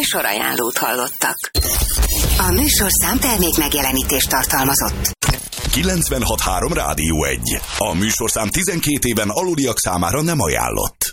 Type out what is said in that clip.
műsorajánlót hallottak. A műsorszám termék megjelenítést tartalmazott. 96.3 Rádió 1. A műsorszám 12 éven aluliak számára nem ajánlott.